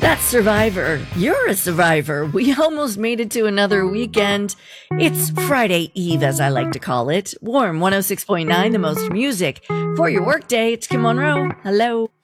That's Survivor. You're a survivor. We almost made it to another weekend. It's Friday Eve, as I like to call it. Warm 106.9, the most music for your workday. It's Kim Monroe. Hello.